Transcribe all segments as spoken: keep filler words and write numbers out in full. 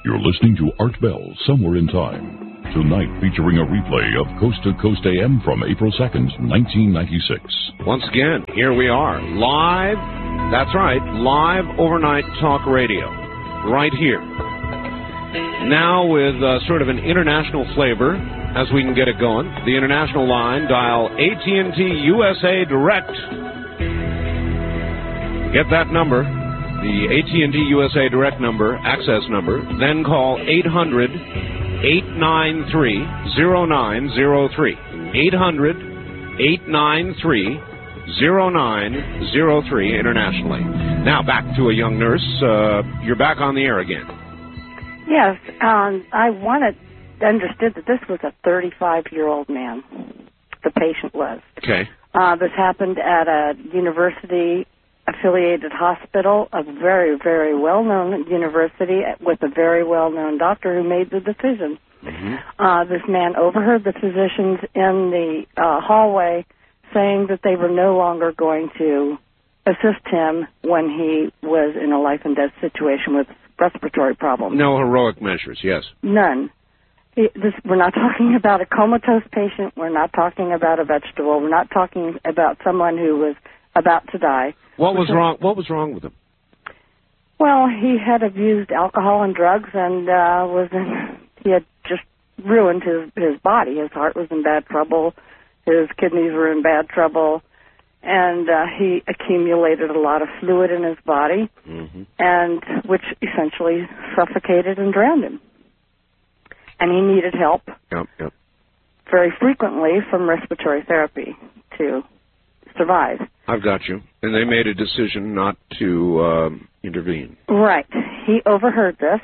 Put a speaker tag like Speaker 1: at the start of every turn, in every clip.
Speaker 1: You're listening to Art Bell, Somewhere in Time. Tonight featuring a replay of Coast to Coast A M from April second, nineteen ninety-six.
Speaker 2: Once again, here we are, live, that's right, live overnight talk radio, right here. Now with uh, sort of an international flavor, as we can get it going. The international line, dial A T and T U S A Direct. Get that number. The A T and T U S A Direct number, access number, then call eight hundred, eight nine three, zero nine zero three. eight hundred, eight nine three, zero nine zero three internationally. Now back to a young nurse. Uh, you're back on the air again.
Speaker 3: Yes, um, I wanted, understood that this was a thirty-five-year-old man, the patient was.
Speaker 2: Okay.
Speaker 3: Uh, this happened at a university affiliated hospital, a very, very well-known university with a very well-known doctor who made the decision.
Speaker 2: Mm-hmm.
Speaker 3: Uh, this man overheard the physicians in the uh, hallway saying that they were no longer going to assist him when he was in a life-and-death situation with respiratory problems.
Speaker 2: No heroic measures, yes.
Speaker 3: None. He, this, we're not talking about a comatose patient. We're not talking about a vegetable. We're not talking about someone who was about to die.
Speaker 2: What was wrong? What was wrong with him?
Speaker 3: Well, he had abused alcohol and drugs, and uh, was in, he had just ruined his his body. His heart was in bad trouble. His kidneys were in bad trouble, and uh, he accumulated a lot of fluid in his body,
Speaker 2: mm-hmm.
Speaker 3: and which essentially suffocated and drowned him. And he needed help
Speaker 2: yep, yep.
Speaker 3: very frequently from respiratory therapy to survive.
Speaker 2: I've got you. And they made a decision not to um, intervene.
Speaker 3: Right. He overheard this,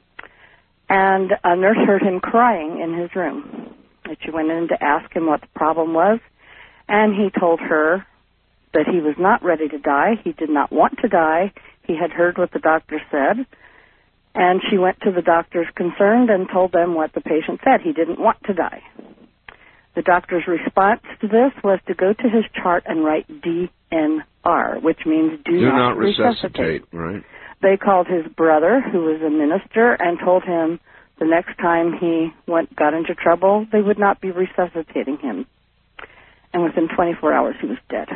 Speaker 3: and a nurse heard him crying in his room. And she went in to ask him what the problem was, and he told her that he was not ready to die. He did not want to die. He had heard what the doctor said, and she went to the doctors concerned and told them what the patient said. He didn't want to die. The doctor's response to this was to go to his chart and write D N R, which means do,
Speaker 2: do
Speaker 3: not,
Speaker 2: not
Speaker 3: resuscitate.
Speaker 2: resuscitate. Right.
Speaker 3: They called his brother, who was a minister, and told him the next time he went got into trouble, they would not be resuscitating him. And within twenty-four hours, he was dead.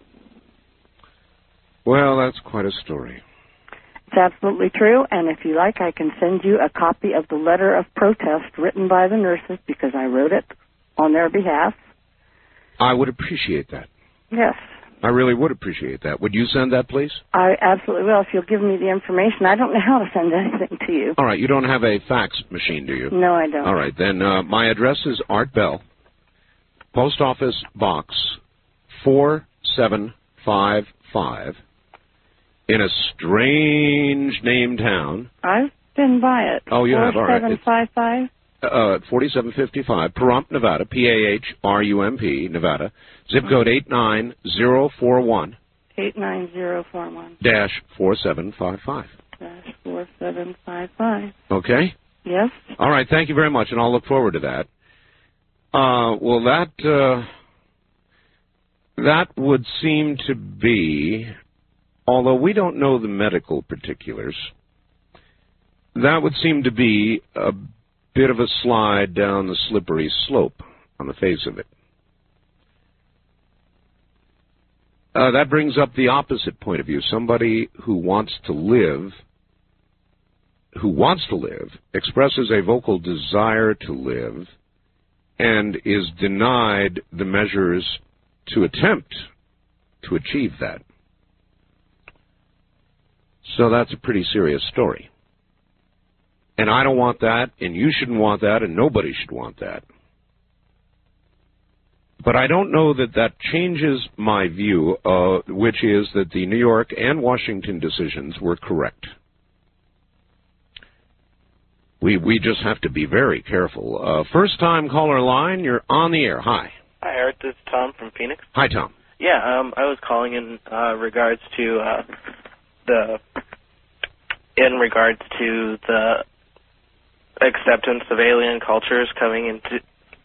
Speaker 2: Well, that's quite a story.
Speaker 3: It's absolutely true, and if you like, I can send you a copy of the letter of protest written by the nurses, because I wrote it on their behalf.
Speaker 2: I would appreciate that.
Speaker 3: Yes.
Speaker 2: I really would appreciate that. Would you send that, please?
Speaker 3: I absolutely will, if you'll give me the information. I don't know how to send anything to you.
Speaker 2: All right. You don't have a fax machine, do you?
Speaker 3: No, I don't.
Speaker 2: All right. Then uh, my address is Art Bell, Post Office Box four seven five five, in a strange named town.
Speaker 3: I've been by it.
Speaker 2: Oh, you have? All right.
Speaker 3: four seven five five?
Speaker 2: Uh, forty-seven fifty-five, Pahrump, Nevada, P A H R U M P, Nevada, zip code eight nine zero four one.
Speaker 3: eight nine zero four one.
Speaker 2: Dash four seven five five.
Speaker 3: Dash four seven five five.
Speaker 2: Okay?
Speaker 3: Yes?
Speaker 2: All right, thank you very much, and I'll look forward to that. Uh, well, that, uh, that would seem to be, although we don't know the medical particulars, that would seem to be a bit of a slide down the slippery slope on the face of it. Uh, that brings up the opposite point of view. Somebody who wants to live, who wants to live, expresses a vocal desire to live, and is denied the measures to attempt to achieve that. So that's a pretty serious story. And I don't want that, and you shouldn't want that, and nobody should want that. But I don't know that that changes my view, uh, which is that the New York and Washington decisions were correct. We we just have to be very careful. Uh, first-time caller line, you're on the air. Hi.
Speaker 4: Hi, Eric. This is Tom from Phoenix.
Speaker 2: Hi, Tom.
Speaker 4: Yeah, um, I was calling in uh, regards to uh, the in regards to the acceptance of alien cultures coming into.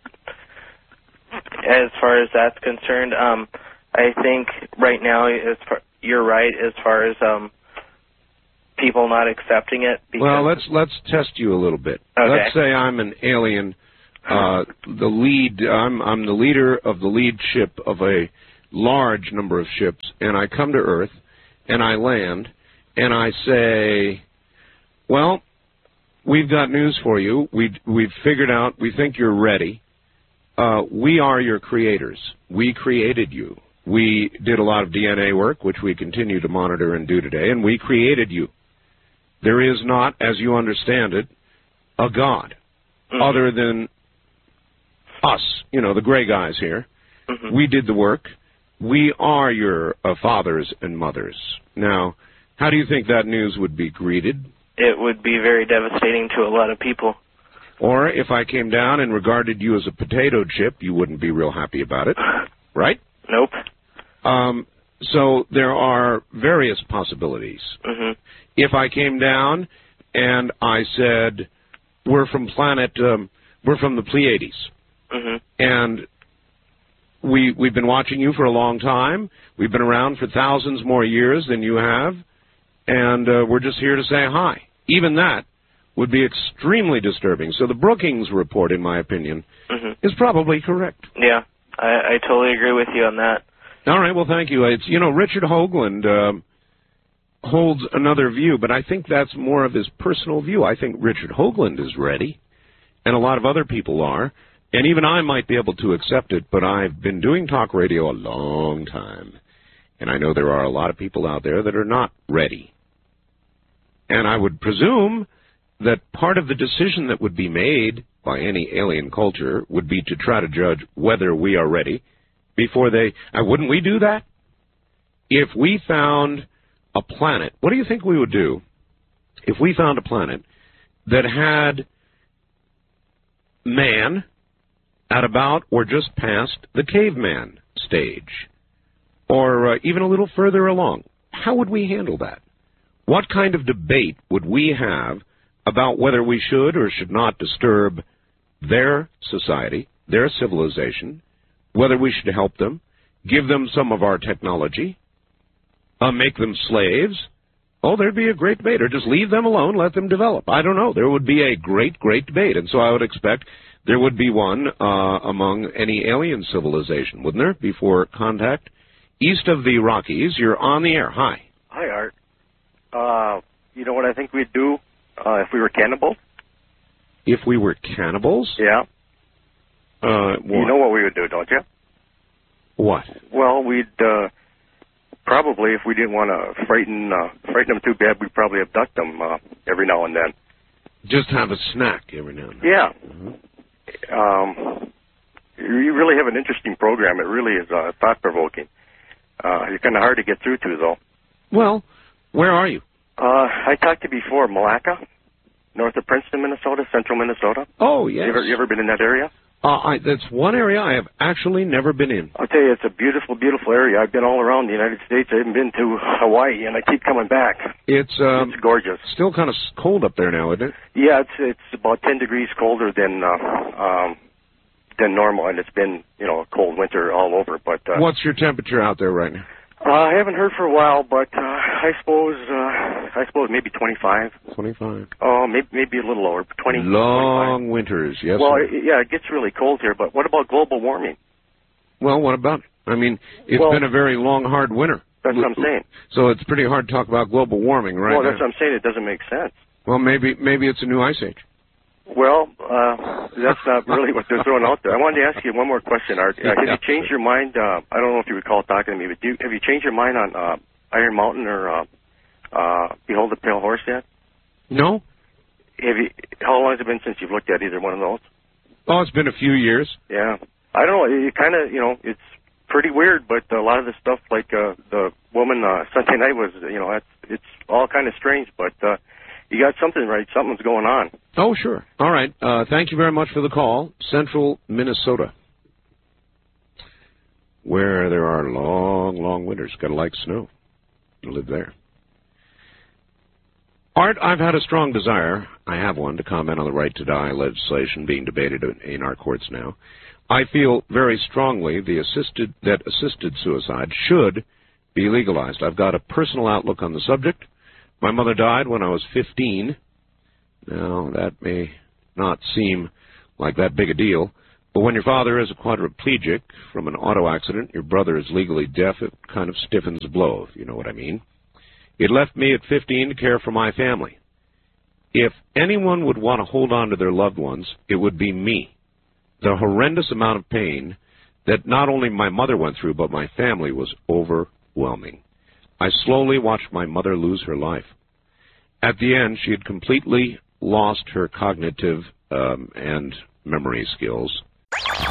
Speaker 4: As far as that's concerned, um, I think right now, as far, you're right as far as um, people not accepting it? Because
Speaker 2: well, let's let's test you a little bit.
Speaker 4: Okay.
Speaker 2: Let's say I'm an alien, uh, the lead. I'm I'm the leader of the lead ship of a large number of ships, and I come to Earth, and I land, and I say, well, we've got news for you. We we've figured out. We think you're ready. Uh, we are your creators. We created you. We did a lot of D N A work, which we continue to monitor and do today, and we created you. There is not, as you understand it, a God mm-hmm. other than us, you know, the gray guys here. Mm-hmm. We did the work. We are your uh, fathers and mothers. Now, how do you think that news would be greeted?
Speaker 4: It would be very devastating to a lot of people.
Speaker 2: Or if I came down and regarded you as a potato chip, you wouldn't be real happy about it, right?
Speaker 4: Nope.
Speaker 2: Um, so there are various possibilities.
Speaker 4: Mm-hmm.
Speaker 2: If I came down and I said, we're from planet, um, we're from the Pleiades,
Speaker 4: mm-hmm.
Speaker 2: and we, we've been watching you for a long time, we've been around for thousands more years than you have, and uh, we're just here to say hi. Even that would be extremely disturbing. So the Brookings report, in my opinion,
Speaker 4: mm-hmm.
Speaker 2: is probably correct.
Speaker 4: Yeah, I, I totally agree with you on that.
Speaker 2: All right, well, thank you. It's, you know, Richard Hoagland uh, holds another view, but I think that's more of his personal view. I think Richard Hoagland is ready, and a lot of other people are, and even I might be able to accept it, but I've been doing talk radio a long time, and I know there are a lot of people out there that are not ready. And I would presume that part of the decision that would be made by any alien culture would be to try to judge whether we are ready before they... Uh, wouldn't we do that? If we found a planet, what do you think we would do if we found a planet that had man at about or just past the caveman stage, or uh, even a little further along? How would we handle that? What kind of debate would we have about whether we should or should not disturb their society, their civilization, whether we should help them, give them some of our technology, uh, make them slaves? Oh, there'd be a great debate. Or just leave them alone, let them develop. I don't know. There would be a great, great debate. And so I would expect there would be one uh, among any alien civilization, wouldn't there, before contact? East of the Rockies, you're on the air. Hi.
Speaker 5: Hi, Art. Uh, you know what I think we'd do uh, if we were cannibals?
Speaker 2: If we were cannibals?
Speaker 5: Yeah.
Speaker 2: Uh,
Speaker 5: you know what we would do, don't you?
Speaker 2: What?
Speaker 5: Well, we'd uh, probably, if we didn't want to frighten uh, frighten them too bad, we'd probably abduct them uh, every now and then.
Speaker 2: Just have a snack every now and then.
Speaker 5: Yeah.
Speaker 2: Mm-hmm.
Speaker 5: Um, you really have an interesting program. It really is uh, thought-provoking. Uh, you're kind of hard to get through to, though.
Speaker 2: Well, where are you?
Speaker 5: Uh, I talked to you before, Malacca, north of Princeton, Minnesota, central Minnesota.
Speaker 2: Oh, yes.
Speaker 5: You ever, you ever been in that area?
Speaker 2: Uh, I, that's one area I have actually never been in.
Speaker 5: I'll tell you, it's a beautiful, beautiful area. I've been all around the United States. I haven't been to Hawaii, and I keep coming back.
Speaker 2: It's um,
Speaker 5: it's gorgeous.
Speaker 2: Still kind of cold up there now, isn't it?
Speaker 5: Yeah, it's it's about ten degrees colder than uh, um, than normal, and it's been, you know, a cold winter all over. But uh,
Speaker 2: what's your temperature out there right now?
Speaker 5: Uh, I haven't heard for a while, but uh, I suppose uh, I suppose maybe twenty-five.
Speaker 2: twenty-five.
Speaker 5: Oh, maybe maybe a little lower, twenty.
Speaker 2: Long
Speaker 5: twenty-five.
Speaker 2: winters, yes.
Speaker 5: Well,
Speaker 2: sir.
Speaker 5: It, yeah, it gets really cold here. But what about global warming?
Speaker 2: Well, what about it? I mean, it's
Speaker 5: well,
Speaker 2: been a very long, hard winter.
Speaker 5: That's what I'm saying.
Speaker 2: So it's pretty hard to talk about global warming, right?
Speaker 5: Well, that's
Speaker 2: now.
Speaker 5: what I'm saying. It doesn't make sense.
Speaker 2: Well, maybe maybe it's a new ice age.
Speaker 5: Well, uh, that's not really what they're throwing out there. I wanted to ask you one more question, Art. Uh, have you changed your mind? Uh, I don't know if you recall talking to me, but do you, have you changed your mind on uh, Iron Mountain or uh, uh, Behold the Pale Horse yet?
Speaker 2: No.
Speaker 5: Have you? How long has it been since you've looked at either one of those?
Speaker 2: Oh, it's been a few years.
Speaker 5: Yeah. I don't know. It kind of, you know, it's pretty weird, but a lot of the stuff, like uh, the woman uh, Sunday night was, you know, it's, it's all kind of strange, but uh, you got something right. Something's going on.
Speaker 2: Oh, sure. All right. Uh, thank you very much for the call. Central Minnesota, where there are long, long winters. Got to like snow to live there. Art, I've had a strong desire, I have one, to comment on the right to die legislation being debated in our courts now. I feel very strongly the assisted that assisted suicide should be legalized. I've got a personal outlook on the subject. My mother died when I was fifteen. Now, that may not seem like that big a deal, but when your father is a quadriplegic from an auto accident, your brother is legally deaf, it kind of stiffens the blow, if you know what I mean. It left me at fifteen to care for my family. If anyone would want to hold on to their loved ones, it would be me. The horrendous amount of pain that not only my mother went through, but my family was overwhelming. I slowly watched my mother lose her life. At the end, she had completely lost her cognitive um, and memory skills.